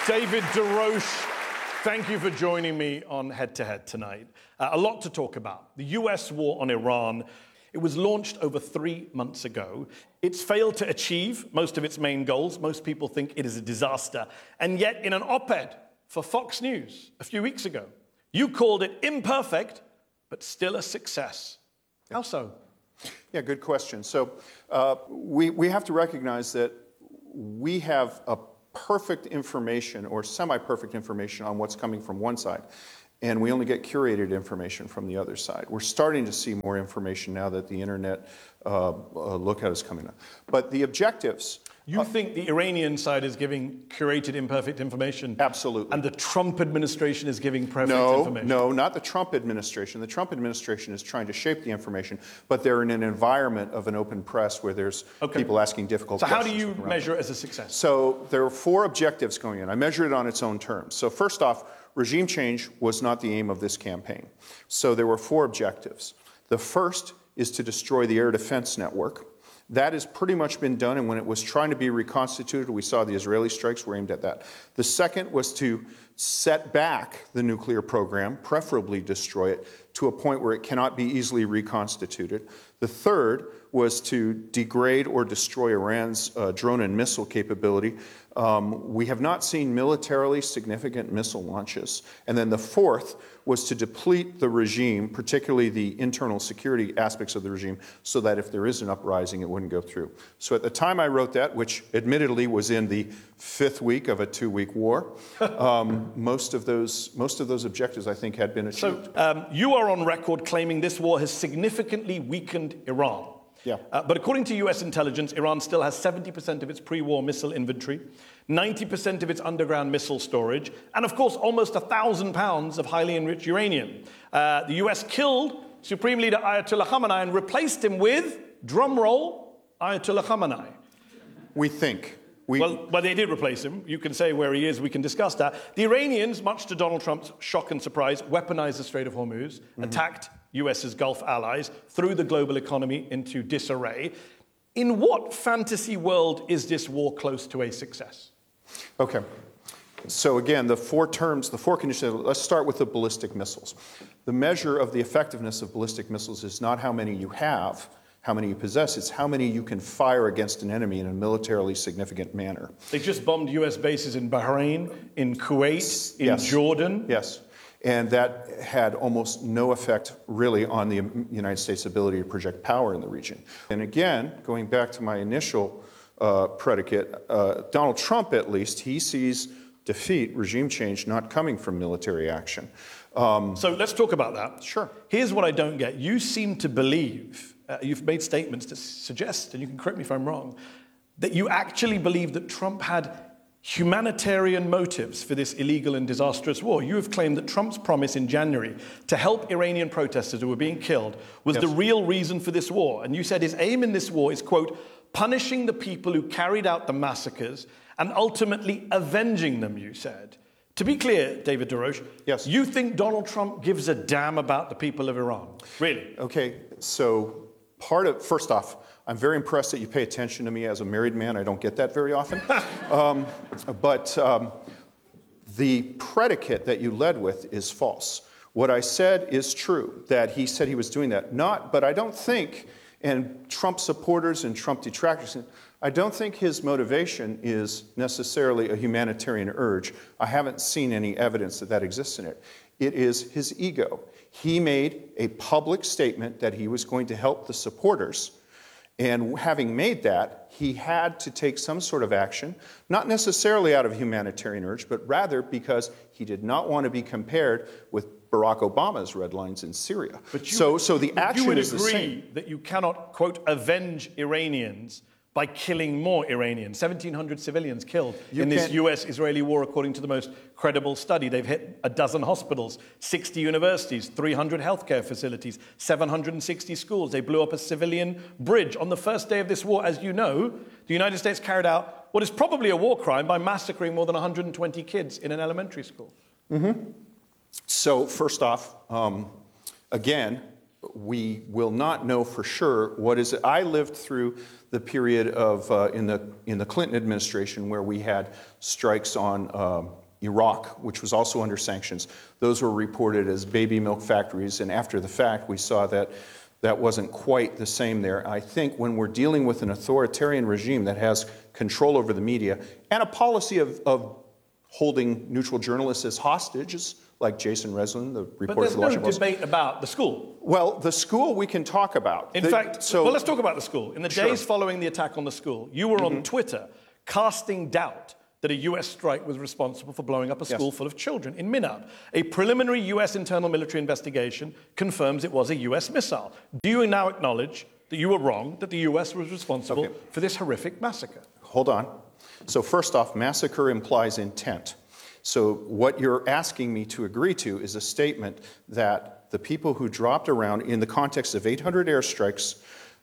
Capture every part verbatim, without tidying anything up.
David DeRoche, thank you for joining me on Head to Head tonight. Uh, a lot to talk about. The U S war on Iran. It was launched over three months ago. It's failed to achieve most of its main goals. Most people think it is a disaster. And yet, in an op-ed for Fox News a few weeks ago, you called it imperfect, but still a success. How so? Yeah, good question. So uh, we, we have to recognize that we have a perfect information or semi-perfect information on what's coming from one side, and we only get curated information from the other side. We're starting to see more information now that the internet uh, uh, lookout is coming up. But the objectives... You uh, think the Iranian side is giving curated, imperfect information? Absolutely. And the Trump administration is giving perfect no, information? No, not the Trump administration. The Trump administration is trying to shape the information, but they're in an environment of an open press where there's okay. people asking difficult so questions. So how do you measure it as a success? So there are four objectives going in. I measure it on its own terms. So first off, regime change was not the aim of this campaign. So there were four objectives. The first is to destroy the air defense network. That has pretty much been done, and when it was trying to be reconstituted, we saw the Israeli strikes were aimed at that. The second was to set back the nuclear program, preferably destroy it, to a point where it cannot be easily reconstituted. The third was to degrade or destroy Iran's uh, drone and missile capability. Um, we have not seen militarily significant missile launches. And then the fourth was to deplete the regime, particularly the internal security aspects of the regime, so that if there is an uprising, it wouldn't go through. So at the time I wrote that, which admittedly was in the fifth week of a two-week war, um, most of those most of those objectives, I think, had been achieved. So um, you are on record claiming this war has significantly weakened Iran. Yeah. Uh, but according to U S intelligence, Iran still has seventy percent of its pre-war missile inventory, ninety percent of its underground missile storage, and of course almost one thousand pounds of highly enriched uranium. Uh, the U S killed Supreme Leader Ayatollah Khamenei and replaced him with, drum roll, Ayatollah Khamenei. We think. We well, well, they did replace him. You can say where he is. We can discuss that. The Iranians, much to Donald Trump's shock and surprise, weaponized the Strait of Hormuz, mm-hmm. attacked U S's Gulf allies, threw the global economy into disarray. In what fantasy world is this war close to a success? Okay. So again, the four terms, the four conditions, let's start with the ballistic missiles. The measure of the effectiveness of ballistic missiles is not how many you have, how many you possess, it's how many you can fire against an enemy in a militarily significant manner. They just bombed U S bases in Bahrain, in Kuwait, in yes. Jordan. Yes. And that had almost no effect, really, on the United States' ability to project power in the region. And again, going back to my initial uh, predicate, uh, Donald Trump, at least, he sees defeat, regime change, not coming from military action. Um, so let's talk about that. Sure. Here's what I don't get. You seem to believe, uh, you've made statements that suggest, and you can correct me if I'm wrong, that you actually believe that Trump had humanitarian motives for this illegal and disastrous war. You have claimed that Trump's promise in January to help Iranian protesters who were being killed was yes. the real reason for this war. And you said his aim in this war is, quote, punishing the people who carried out the massacres and ultimately avenging them, you said. To be clear, David DeRoche, yes. you think Donald Trump gives a damn about the people of Iran? Really? Okay, so part of, first off, I'm very impressed that you pay attention to me as a married man. I don't get that very often. um, but um, the predicate that you led with is false. What I said is true, that he said he was doing that. Not, but I don't think, and Trump supporters and Trump detractors, I don't think his motivation is necessarily a humanitarian urge. I haven't seen any evidence that that exists in it. It is his ego. He made a public statement that he was going to help the supporters. And having made that, he had to take some sort of action, not necessarily out of humanitarian urge, but rather because he did not want to be compared with Barack Obama's red lines in Syria. But you, so, so the action you would is the agree same. that you cannot, quote, avenge Iranians by killing more Iranians. seventeen hundred civilians killed you in this can't... U S-Israeli war, according to the most credible study. They've hit a dozen hospitals, sixty universities, three hundred healthcare facilities, seven hundred sixty schools. They blew up a civilian bridge. On the first day of this war, as you know, the United States carried out what is probably a war crime by massacring more than one hundred twenty kids in an elementary school. Mm-hmm. So first off, um, again, we will not know for sure what is it. I lived through the period of uh, in the in the Clinton administration where we had strikes on um, Iraq, which was also under sanctions. Those were reported as baby milk factories, and after the fact, we saw that that wasn't quite the same there. I think when we're dealing with an authoritarian regime that has control over the media and a policy of, of holding neutral journalists as hostages, like Jason Reslin, the reporter but for there's the no Washington Post. debate about the school. Well, the school we can talk about. In the, fact, so, well, let's talk about the school. In the sure. days following the attack on the school, you were mm-hmm. on Twitter casting doubt that a U S strike was responsible for blowing up a school yes. full of children in Minab. A preliminary U S internal military investigation confirms it was a U S missile. Do you now acknowledge that you were wrong, that the U S was responsible okay. for this horrific massacre? Hold on. So first off, massacre implies intent. So what you're asking me to agree to is a statement that the people who dropped around in the context of eight hundred airstrikes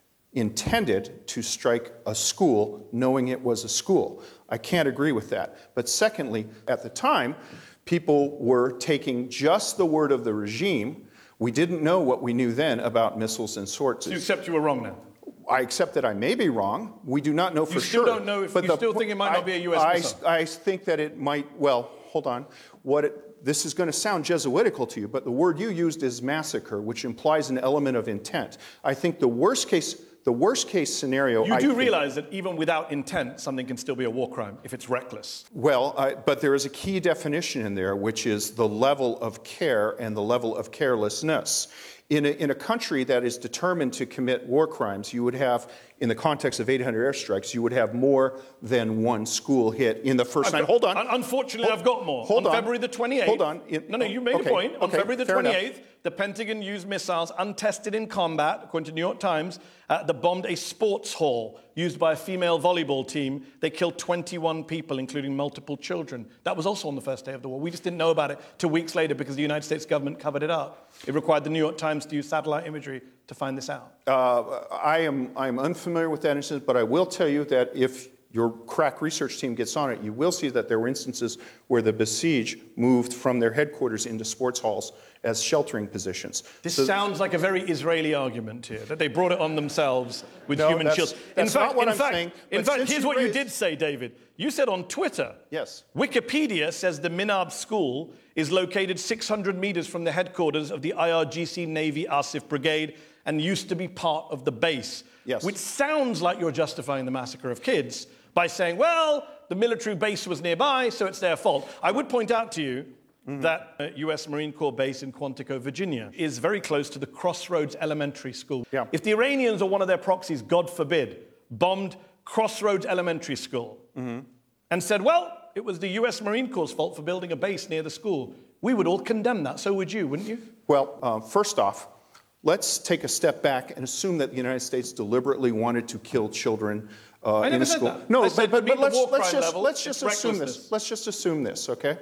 intended to strike a school knowing it was a school. I can't agree with that. But secondly, at the time, people were taking just the word of the regime. We didn't know what we knew then about missiles and swords. So you accept you were wrong now? I accept that I may be wrong. We do not know for you sure. You still don't know if but you the, still think it might I, not be a U S I, missile? I think that it might, well, hold on. What it, this is going to sound Jesuitical to you, but the word you used is massacre, which implies an element of intent. I think the worst case, the worst case scenario... You I do think, realize that even without intent, something can still be a war crime if it's reckless. Well, I, but there is a key definition in there, which is the level of care and the level of carelessness. In a, in a country that is determined to commit war crimes, you would have, in the context of eight hundred airstrikes, you would have more than one school hit in the first I've night. Got, hold on. Unfortunately, hold, I've got more. Hold on, on. February the twenty-eighth. Hold on. In, no, no, you made okay, a point. On okay, February the fair twenty-eighth, enough. the Pentagon used missiles untested in combat, according to New York Times, uh, that bombed a sports hall used by a female volleyball team. They killed twenty-one people, including multiple children. That was also on the first day of the war. We just didn't know about it till weeks later because the United States government covered it up. It required the New York Times to use satellite imagery to find this out. Uh, I am I'm unfamiliar with that instance, but I will tell you that if your crack research team gets on it, you will see that there were instances where the besieged moved from their headquarters into sports halls as sheltering positions. This so, sounds like a very Israeli argument here, that they brought it on themselves with no, human that's, shields. That's in fact, not what in I'm fact, saying. In fact, here's you what raised... you did say, David. You said on Twitter, yes. Wikipedia says the Minab school is located six hundred meters from the headquarters of the I R G C Navy Asif Brigade and used to be part of the base. Yes. Which sounds like you're justifying the massacre of kids by saying, well, the military base was nearby, so it's their fault. I would point out to you mm-hmm. that uh, U S Marine Corps base in Quantico, Virginia, is very close to the Crossroads Elementary School. Yeah. If the Iranians or one of their proxies, God forbid, bombed Crossroads Elementary School mm-hmm. and said, well, it was the U S Marine Corps' fault for building a base near the school, we would all condemn that. So would you, wouldn't you? Well, uh, first off, let's take a step back and assume that the United States deliberately wanted to kill children uh, I never in a said school. That. No, I but, but, but let's, let's just, level, let's just assume this. Let's just assume this, okay?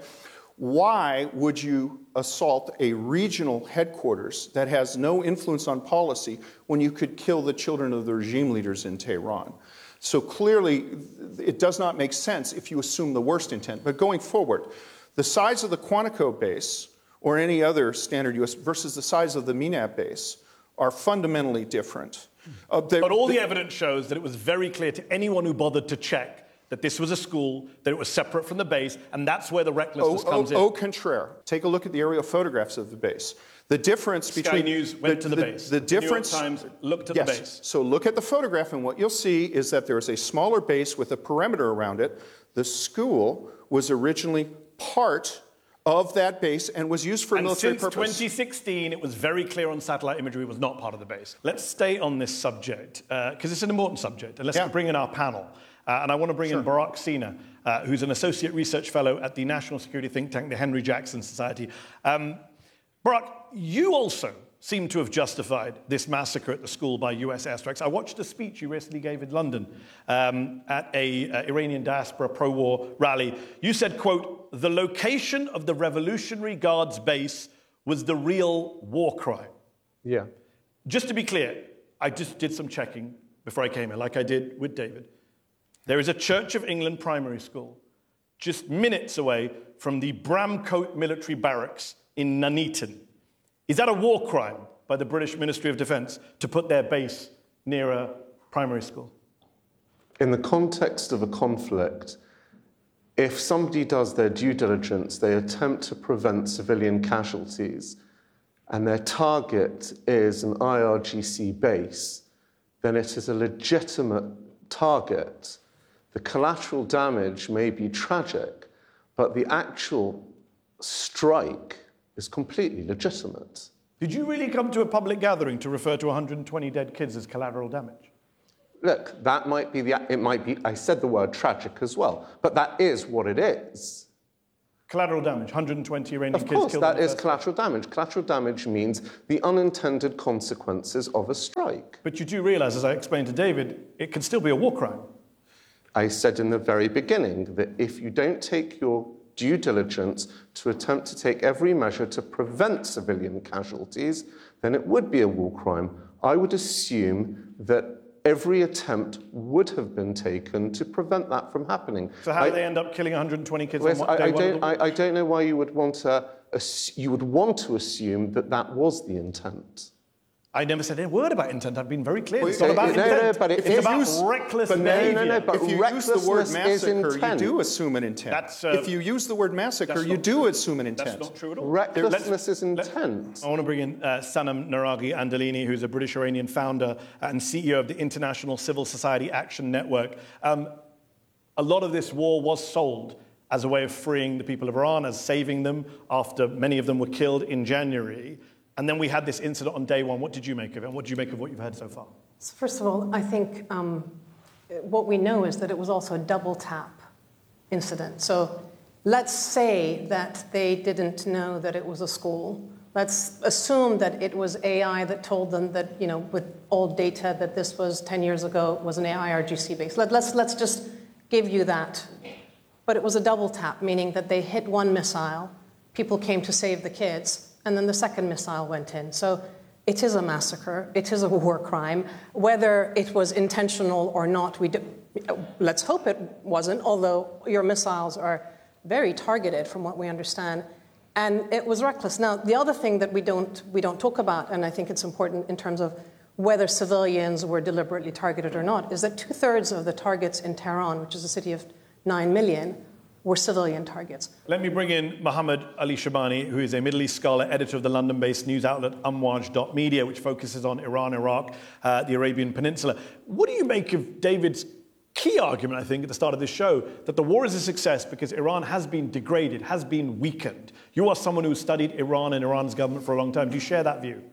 Why would you assault a regional headquarters that has no influence on policy when you could kill the children of the regime leaders in Tehran? So clearly, it does not make sense if you assume the worst intent. But going forward, the size of the Quantico base or any other standard U S versus the size of the Minab base are fundamentally different. Uh, but all the evidence shows that it was very clear to anyone who bothered to check that this was a school, that it was separate from the base, and that's where the recklessness oh, comes oh, in. Au contraire. Take a look at the aerial photographs of the base. The difference Sky between... News went the, to the, the base. The difference... New York Times looked at yes. the base. So look at the photograph, and what you'll see is that there is a smaller base with a perimeter around it. The school was originally part of that base and was used for and military since purpose. twenty sixteen, it was very clear on satellite imagery it was not part of the base. Let's stay on this subject, because uh, it's an important subject, and let's yeah. bring in our panel. Uh, and I want to bring sure. in Barak Sina, uh, who's an associate research fellow at the national security think tank, the Henry Jackson Society. Um, Barak, you also seem to have justified this massacre at the school by U S airstrikes. I watched a speech you recently gave in London um, at a uh, Iranian diaspora pro-war rally. You said, quote, the location of the Revolutionary Guards base was the real war crime. Yeah. Just to be clear, I just did some checking before I came here, like I did with David. There is a Church of England primary school just minutes away from the Bramcote military barracks in Nuneaton. Is that a war crime by the British Ministry of Defence to put their base near a primary school? In the context of a conflict, if somebody does their due diligence, they attempt to prevent civilian casualties, and their target is an I R G C base, then it is a legitimate target. The collateral damage may be tragic, but the actual strike is completely legitimate. Did you really come to a public gathering to refer to one hundred twenty dead kids as collateral damage? Look, that might be the, it might be, I said the word tragic as well, but that is what it is. Collateral damage, one hundred twenty Iranian kids killed. Of course, that is collateral damage. Collateral damage means the unintended consequences of a strike. But you do realise, as I explained to David, it can still be a war crime. I said in the very beginning that if you don't take your due diligence to attempt to take every measure to prevent civilian casualties, then it would be a war crime. I would assume that every attempt would have been taken to prevent that from happening. So how I, do they end up killing one hundred twenty kids Wes, on what, I, day I, one don't, of the I, I don't know why you would want to, you would want to assume that that was the intent. I never said a word about intent. I've been very clear. Well, It's not no, about no, intent. no, but it it's is about use- reckless but no, behavior. no, no, but If you use the word recklessness is massacre, you intent. do assume an intent. That's, uh, if you use the word massacre, that's you not do true. assume an intent. That's not true at all. Recklessness is Let's- intent. I want to bring in uh, Sanam Naraghi Andalini, who's a British-Iranian founder and C E O of the International Civil Society Action Network. Um, a lot of this war was sold as a way of freeing the people of Iran, as saving them after many of them were killed in January. And then we had this incident on day one. What did you make of it? And what did you make of what you've heard so far? So first of all, I think um, what we know is that it was also a double tap incident. So let's say that they didn't know that it was a school. Let's assume that it was A I that told them that, you know, with old data that this was ten years ago, was an I R G C base. Let, let's, let's just give you that. But it was a double tap, meaning that they hit one missile, people came to save the kids, and then the second missile went in. So it is a massacre. It is a war crime. Whether it was intentional or not, we do, let's hope it wasn't, although your missiles are very targeted from what we understand. And it was reckless. Now, the other thing that we don't, we don't talk about, and I think it's important in terms of whether civilians were deliberately targeted or not, is that two-thirds of the targets in Tehran, which is a city of nine million, were civilian targets. Let me bring in Mohammed Ali Shabani, who is a Middle East scholar, editor of the London-based news outlet Amwaj dot media, which focuses on Iran, Iraq, uh, the Arabian Peninsula. What do you make of David's key argument, I think, at the start of this show, that the war is a success because Iran has been degraded, has been weakened? You are someone who studied Iran and Iran's government for a long time. Do you share that view?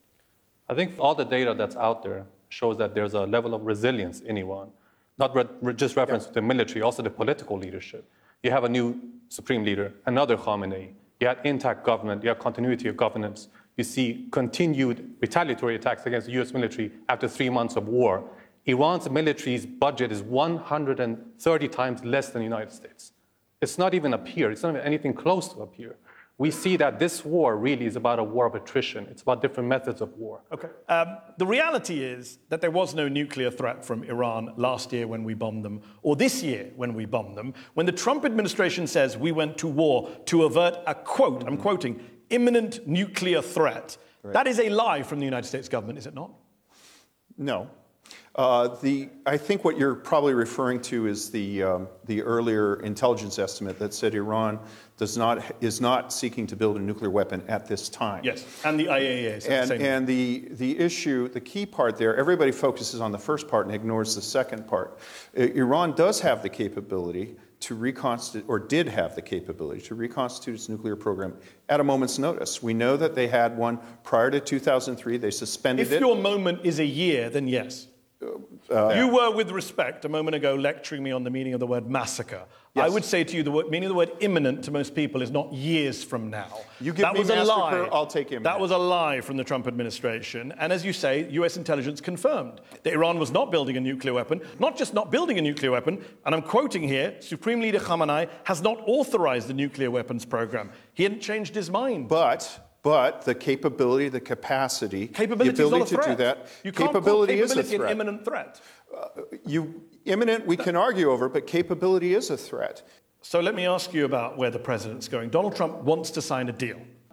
I think all the data that's out there shows that there's a level of resilience in Iran, not re- re- just reference yeah. to the military, also the political leadership. You have a new supreme leader, another Khamenei. You had intact government. You have continuity of governance. You see continued retaliatory attacks against the U S military after three months of war. Iran's military's budget is one hundred thirty times less than the United States. It's not even a peer. It's not even anything close to a peer. We see that this war really is about a war of attrition. It's about different methods of war. Okay. Um, the reality is that there was no nuclear threat from Iran last year when we bombed them, or this year when we bombed them. When the Trump administration says we went to war to avert a, quote, I'm quoting, imminent nuclear threat, right. That is a lie from the United States government, is it not? No. Uh, the, I think what you're probably referring to is the, um, the earlier intelligence estimate that said Iran does not, is not seeking to build a nuclear weapon at this time. Yes, and the I A E A said and, the same and the, the issue, the key part there, everybody focuses on the first part and ignores the second part. Uh, Iran does have the capability to reconstitute, or did have the capability to reconstitute its nuclear program at a moment's notice. We know that they had one prior to two thousand three. They suspended if it. If your moment is a year, then yes. Uh, you were, with respect, a moment ago lecturing me on the meaning of the word massacre. Yes. I would say to you the word, meaning of the word imminent to most people is not years from now. You give that me was massacre, a lie. I'll take imminent. That was a lie from the Trump administration. And as you say, U S intelligence confirmed that Iran was not building a nuclear weapon, not just not building a nuclear weapon, and I'm quoting here, Supreme Leader Khamenei has not authorized the nuclear weapons program. He hadn't changed his mind. But... But the capability, the capacity, capability the ability is not a to threat. do that, you can't capability, call capability is a threat. an imminent threat. Uh, you, imminent, we can argue over, but capability is a threat. So let me ask you about where the president's going. Donald Trump wants to sign a deal.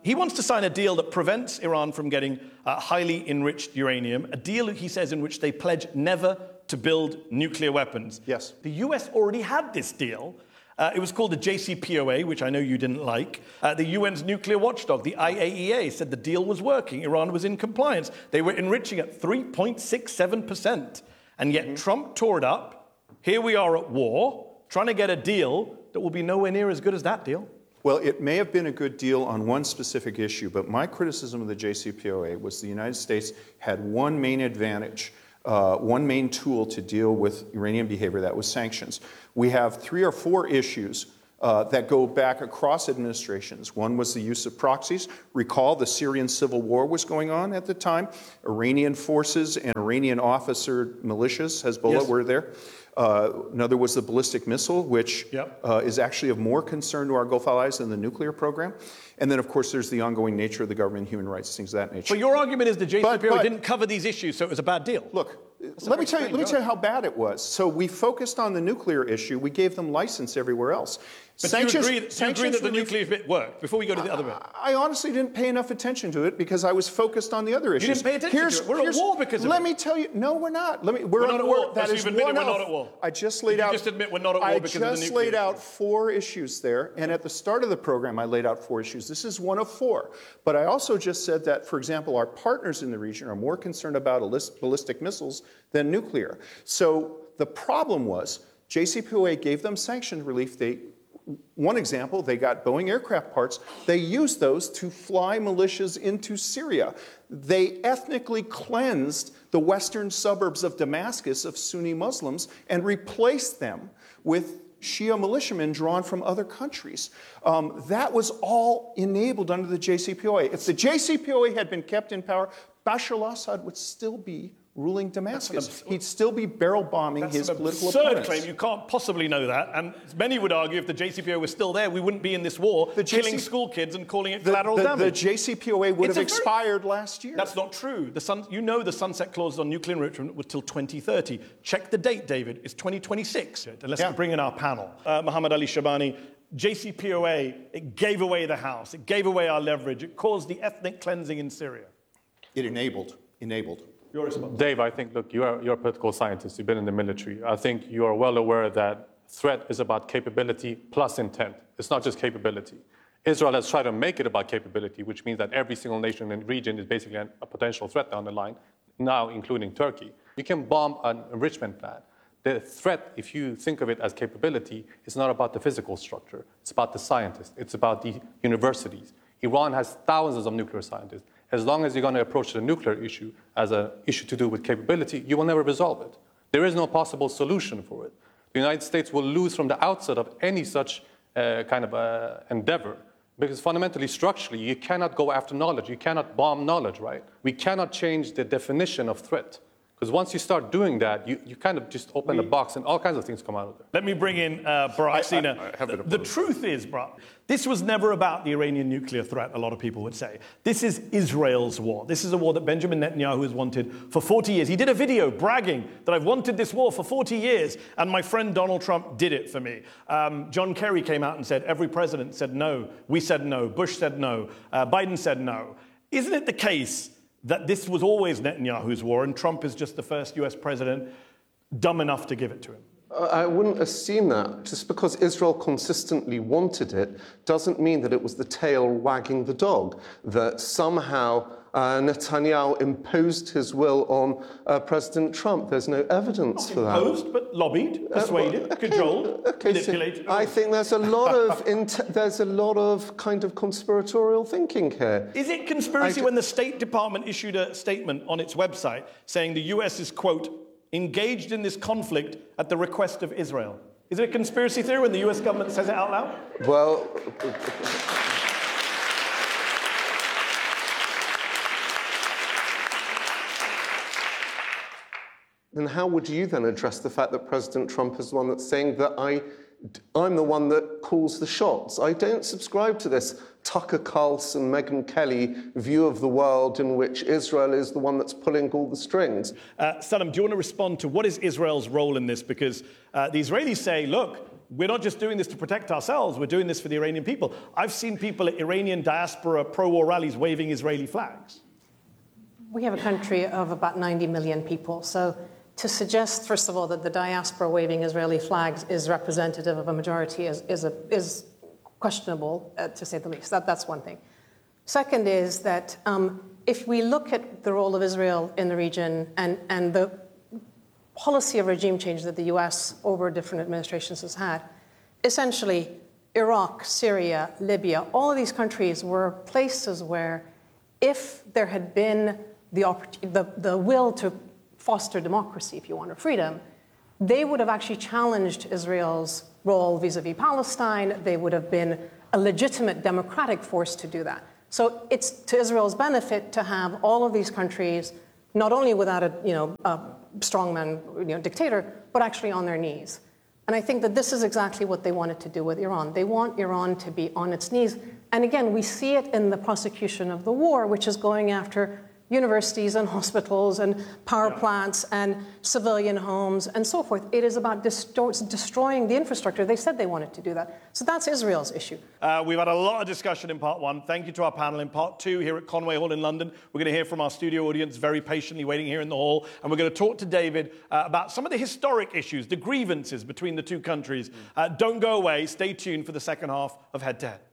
He wants to sign a deal that prevents Iran from getting uh, highly enriched uranium, a deal, he says, in which they pledge never to build nuclear weapons. Yes. The U S already had this deal. Uh, it was called the J C P O A, which I know you didn't like. Uh, the U N's nuclear watchdog, the I A E A, said the deal was working. Iran was in compliance. They were enriching at three point six seven percent. And yet mm-hmm. Trump tore it up. Here we are at war, trying to get a deal that will be nowhere near as good as that deal. Well, it may have been a good deal on one specific issue, but my criticism of the J C P O A was the United States had one main advantage, uh, one main tool to deal with Iranian behavior, that was sanctions. We have three or four issues uh, that go back across administrations. One was the use of proxies. Recall the Syrian civil war was going on at the time. Iranian forces and Iranian officer militias, Hezbollah, yes. were there. Uh, another was the ballistic missile, which yep. uh, is actually of more concern to our Gulf allies than the nuclear program. And then, of course, there's the ongoing nature of the government, human rights, things of that nature. But your argument is the J C P O A but, but, didn't cover these issues, so it was a bad deal. Look, let me, tell you, let me tell you how bad it was. So we focused on the nuclear issue. We gave them license everywhere else. But sanctions, do you agree, do you agree that the nuclear bit worked? Before we go to the other bit. I honestly didn't pay enough attention to it because I was focused on the other issues. You didn't pay attention here's, to it. We're at war because of let it. Let me tell you. No, we're not. Let me. We're, we're not at war. That so is you've admitted one we're of, not at war. I just laid Did out. You just admit we're not at war I because of the nuclear. I just laid out four issues there, and at the start of the program, I laid out four issues. This is one of four. But I also just said that, for example, our partners in the region are more concerned about ballistic missiles than nuclear. So the problem was J C P O A gave them sanction relief. They One example, they got Boeing aircraft parts. They used those to fly militias into Syria. They ethnically cleansed the western suburbs of Damascus of Sunni Muslims and replaced them with Shia militiamen drawn from other countries. Um, that was all enabled under the J C P O A. If the J C P O A had been kept in power, Bashar al-Assad would still be ruling Damascus. He'd still be barrel bombing That's his an political absurd opponents. claim. You can't possibly know that. And many would argue if the J C P O A was still there, we wouldn't be in this war, the killing J C- school kids and calling it the, collateral the, damage. The J C P O A would it's have very, expired last year. That's not true. The sun, you know the sunset clause on nuclear enrichment was till twenty thirty. Check the date, David. It's twenty twenty-six. And let's yeah. bring in our panel. Uh, Mohammad Ali Shabani, J C P O A, it gave away the house. It gave away our leverage. It caused the ethnic cleansing in Syria. It enabled. Enabled. Your response. Dave, I think, look, you are, you're a political scientist. You've been in the military. I think you are well aware that threat is about capability plus intent. It's not just capability. Israel has tried to make it about capability, which means that every single nation in the region is basically an, a potential threat down the line, now including Turkey. You can bomb an enrichment plant. The threat, if you think of it as capability, is not about the physical structure. It's about the scientists. It's about the universities. Iran has thousands of nuclear scientists. As long as you're going to approach the nuclear issue as an issue to do with capability, you will never resolve it. There is no possible solution for it. The United States will lose from the outset of any such uh, kind of uh, endeavor, because fundamentally, structurally, you cannot go after knowledge. You cannot bomb knowledge, right? We cannot change the definition of threat. Because once you start doing that, you, you kind of just open the box and all kinds of things come out of there. Let me bring in uh, Barak Sina. I, I, I have the, the truth is, Barak, this was never about the Iranian nuclear threat, a lot of people would say. This is Israel's war. This is a war that Benjamin Netanyahu has wanted for forty years. He did a video bragging that I've wanted this war for forty years, and my friend Donald Trump did it for me. Um, John Kerry came out and said every president said no. We said no. Bush said no. Uh, Biden said no. Isn't it the case that this was always Netanyahu's war, and Trump is just the first U S president dumb enough to give it to him? I wouldn't assume that. Just because Israel consistently wanted it doesn't mean that it was the tail wagging the dog, that somehow uh, Netanyahu imposed his will on uh, President Trump. There's no evidence Not for that. Imposed, but lobbied, persuaded, uh, well, okay, cajoled, okay, manipulated. So I think there's a lot of int- there's a lot of kind of conspiratorial thinking here. Is it conspiracy d- when the State Department issued a statement on its website saying the U S is, quote, engaged in this conflict at the request of Israel? Is it a conspiracy theory when the U S government says it out loud? Well, then how would you then address the fact that President Trump is the one that's saying that I, I'm the one that calls the shots? I don't subscribe to this Tucker Carlson, Megyn Kelly view of the world in which Israel is the one that's pulling all the strings. Uh, Saddam, do you want to respond to what is Israel's role in this? Because uh, the Israelis say, look, we're not just doing this to protect ourselves, we're doing this for the Iranian people. I've seen people at Iranian diaspora pro-war rallies waving Israeli flags. We have a country of about ninety million people, so to suggest, first of all, that the diaspora waving Israeli flags is representative of a majority is, is, a, is questionable, uh, to say the least. That, that's one thing. Second is that um, if we look at the role of Israel in the region and, and the policy of regime change that the U S over different administrations has had, essentially Iraq, Syria, Libya, all of these countries were places where if there had been the, the, the will to foster democracy, if you want, or freedom, they would have actually challenged Israel's role vis-a-vis Palestine. They would have been a legitimate democratic force to do that. So it's to Israel's benefit to have all of these countries not only without a, you know, a strongman, you know, dictator, but actually on their knees. And I think that this is exactly what they wanted to do with Iran. They want Iran to be on its knees. And again, we see it in the prosecution of the war, which is going after universities and hospitals and power yeah. plants and civilian homes and so forth. It is about desto- destroying the infrastructure. They said they wanted to do that. So that's Israel's issue. Uh, we've had a lot of discussion in part one. Thank you to our panel. In part two, here at Conway Hall in London, we're going to hear from our studio audience very patiently waiting here in the hall. And we're going to talk to David uh, about some of the historic issues, the grievances between the two countries. Uh, don't go away. Stay tuned for the second half of Head to Head.